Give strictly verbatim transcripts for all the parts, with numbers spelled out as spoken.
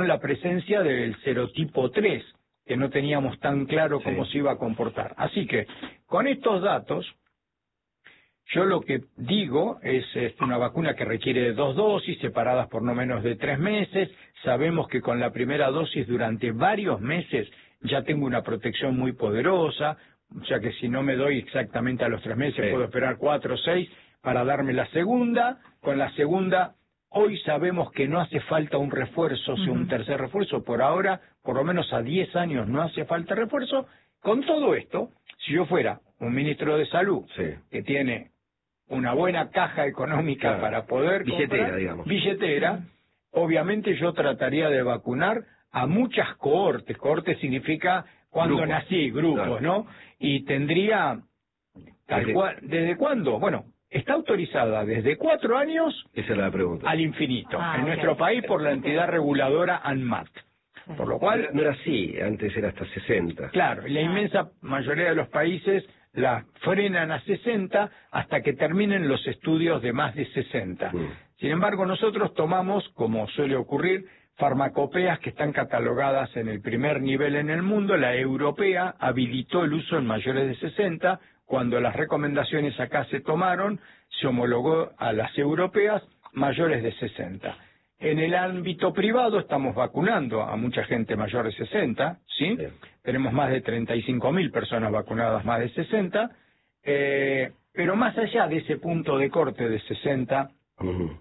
con la presencia del serotipo tres, que no teníamos tan claro Sí. cómo se iba a comportar. Así que, con estos datos, yo lo que digo es, es una vacuna que requiere de dos dosis, separadas por no menos de tres meses. Sabemos que con la primera dosis durante varios meses ya tengo una protección muy poderosa, o sea que si no me doy exactamente a los tres meses, Sí. puedo esperar cuatro o seis para darme la segunda. Con la segunda, hoy sabemos que no hace falta un refuerzo, o sea, un tercer refuerzo. Por ahora, por lo menos a diez años no hace falta refuerzo. Con todo esto, si yo fuera un ministro de Salud Sí. que tiene una buena caja económica Claro. para poder Billetera, comprar, digamos. billetera, obviamente yo trataría de vacunar a muchas cohortes. Cohortes significa cuando Grupos. nací, grupos, Claro. ¿no? Y tendría, tal Desde- cual, ¿desde cuándo? Bueno, está autorizada desde cuatro años Esa era la pregunta. al infinito, Ah, en ok. nuestro país por la Ok. entidad reguladora ANMAT. Por lo No cual, era- no era así, antes era hasta sesenta. claro, la inmensa mayoría de los países la frenan a sesenta hasta que terminen los estudios de más de sesenta. Mm. Sin embargo, nosotros tomamos, como suele ocurrir, farmacopeas que están catalogadas en el primer nivel en el mundo. La europea habilitó el uso en mayores de sesenta. Cuando las recomendaciones acá se tomaron, se homologó a las europeas mayores de sesenta. En el ámbito privado estamos vacunando a mucha gente mayor de sesenta, ¿sí? Sí. Tenemos más de treinta y cinco mil personas vacunadas más de sesenta, eh, pero más allá de ese punto de corte de sesenta, Ujú.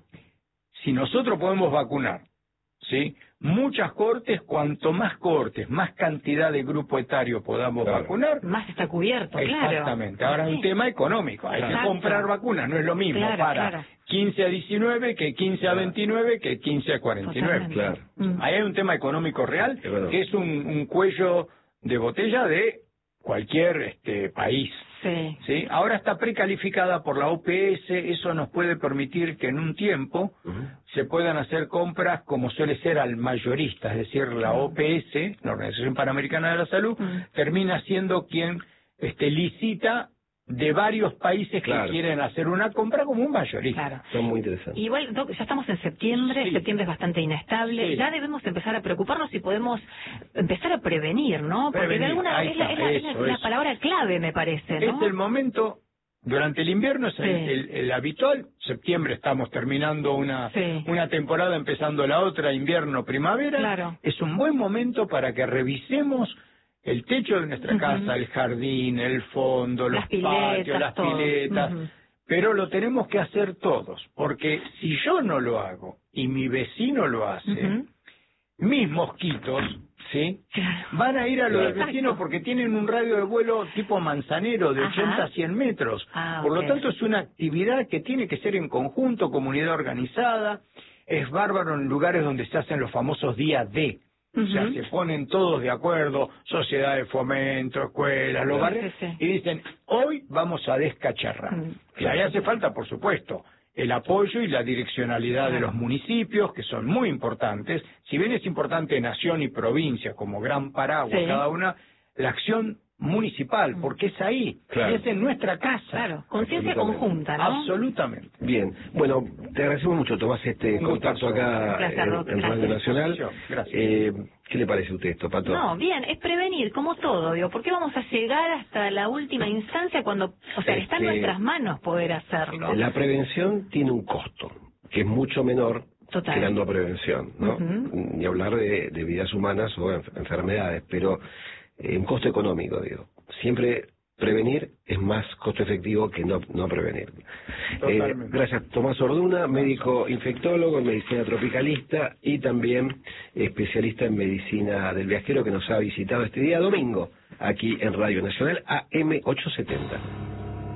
si nosotros podemos vacunar, ¿sí? Muchas cohortes, cuanto más cohortes, más cantidad de grupo etario podamos Claro. vacunar, Más está cubierto, claro. exactamente. Ahora es un Sí. tema económico, hay Exacto. que comprar vacunas, no es lo mismo Claro, para claro. quince a diecinueve que quince a veintinueve que quince a cuarenta y nueve. Totalmente. Claro. Mm. Ahí hay un tema económico real, Económico. que es un, un cuello de botella de cualquier este, país. Sí. ¿Sí? Ahora está precalificada por la O P S, eso nos puede permitir que en un tiempo Ujú. se puedan hacer compras como suele ser al mayorista, es decir, la O P S, la Organización Panamericana de la Salud, Mm. termina siendo quien este, licita de varios países Claro. que quieren hacer una compra como un mayorista. Claro. Son muy interesantes. Igual, Doc, ya estamos en septiembre, Sí. septiembre es bastante inestable, Sí. ya debemos empezar a preocuparnos si podemos empezar a prevenir, ¿no? Porque Prevenir, de alguna ahí es la, está, es la- es la- eso, la eso. palabra clave, me parece, ¿no? Es el momento, durante el invierno es el, Sí. el- el habitual, septiembre estamos terminando una, Sí. una temporada, empezando la otra, invierno, primavera, Claro. es un buen momento para que revisemos el techo de nuestra Ujú. casa, el jardín, el fondo, los Las piletas, patios, las todo. piletas, Ujú. pero lo tenemos que hacer todos, porque si yo no lo hago y mi vecino lo hace, Ujú. mis mosquitos, ¿sí? Claro. Van a ir a lo del Exacto. vecino porque tienen un radio de vuelo tipo manzanero de Ajá. ochenta a cien metros. Ah, Por ok. lo tanto, es una actividad que tiene que ser en conjunto, comunidad organizada. Es bárbaro en lugares donde se hacen los famosos día D. O sea, Ujú. se ponen todos de acuerdo, sociedad de fomento, escuelas, los Sí, barrios, sí, sí. y dicen, hoy vamos a descacharrar. Mm. Y ahí hace falta, por supuesto, el apoyo y la direccionalidad de Claro. los municipios, que son muy importantes. Si bien es importante nación y provincia como gran paraguas Sí. cada una, la acción municipal, porque es ahí, Claro. y es en nuestra casa. Claro, conciencia Absolutamente. conjunta, ¿no? Absolutamente. Bien, bueno, te agradecemos mucho, Tomás, este Un contacto gustazo. acá Gracias, en, Roque, en Radio gracias. Nacional. Gracias. Eh, ¿Qué le parece a usted esto, Pato? No, bien, es prevenir, como todo, digo, ¿por qué vamos a llegar hasta la última instancia cuando, o sea, está en Este, nuestras manos poder hacerlo? La prevención tiene un costo, que es mucho menor Total. que la no prevención, ¿no? Ujú. Ni hablar de, de vidas humanas o enf- enfermedades, pero eh, un costo económico, digo. Siempre prevenir es más costo efectivo que no, no prevenir. Eh, Totalmente. gracias, Tomás Orduna, médico infectólogo en medicina tropicalista y también especialista en medicina del viajero, que nos ha visitado este día domingo aquí en Radio Nacional A M ochocientos setenta.